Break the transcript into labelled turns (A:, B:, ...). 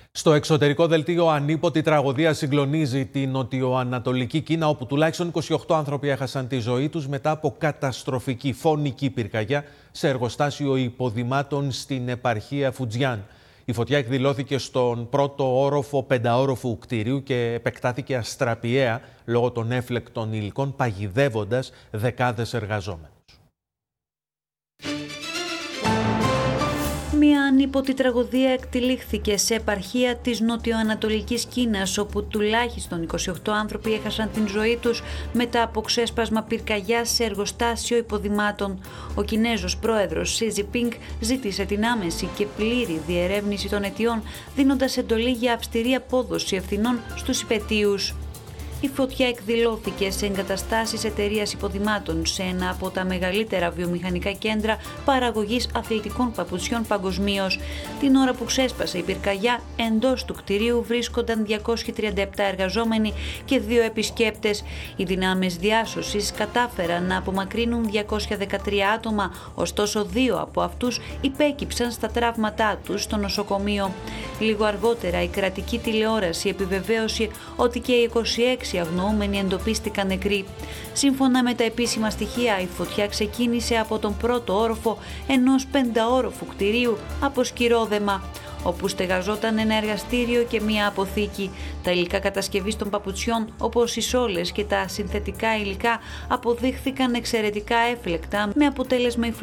A: Στο εξωτερικό δελτίο, ανίποτη τραγωδία συγκλονίζει την νοτιοανατολική Κίνα, όπου τουλάχιστον 28 άνθρωποι έχασαν τη ζωή τους μετά από καταστροφική φωνική πυρκαγιά σε εργοστάσιο υποδημάτων στην επαρχία Φουτζιάν. Η φωτιά εκδηλώθηκε στον πρώτο όροφο πενταόροφου κτηρίου και επεκτάθηκε αστραπιαία λόγω των έφλεκτων υλικών, παγιδεύοντας δεκάδες εργαζόμενους.
B: Μια ανίποτη τραγωδία εκτυλίχθηκε σε επαρχία της νοτιοανατολικής Κίνας, όπου τουλάχιστον 28 άνθρωποι έχασαν την ζωή τους μετά από ξέσπασμα πυρκαγιάς σε εργοστάσιο υποδημάτων. Ο Κινέζος πρόεδρος Σι Τζινπίνγκ ζήτησε την άμεση και πλήρη διερεύνηση των αιτιών, δίνοντας εντολή για αυστηρή απόδοση ευθυνών στους υπαιτίους. Η φωτιά εκδηλώθηκε σε εγκαταστάσεις εταιρείας υποδημάτων σε ένα από τα μεγαλύτερα βιομηχανικά κέντρα παραγωγής αθλητικών παπουτσιών παγκοσμίως. Την ώρα που ξέσπασε η πυρκαγιά, εντός του κτηρίου βρίσκονταν 237 εργαζόμενοι και 2 επισκέπτες. Οι δυνάμεις διάσωσης κατάφεραν να απομακρύνουν 213 άτομα, ωστόσο 2 από αυτούς υπέκυψαν στα τραύματά τους στο νοσοκομείο. Λίγο αργότερα η κρατική τηλεόραση επιβεβαίωσε ότι και οι 26 αγνοούμενοι εντοπίστηκαν νεκροί. Σύμφωνα με τα επίσημα στοιχεία, η φωτιά ξεκίνησε από τον πρώτο όροφο ενός πενταόροφου κτηρίου από σκυρόδεμα, όπου στεγαζόταν ένα εργαστήριο και μία αποθήκη. Τα υλικά κατασκευής των παπουτσιών, όπως οι σόλες και τα συνθετικά υλικά, αποδείχθηκαν εξαιρετικά έφλεκτα, με αποτέλεσμα η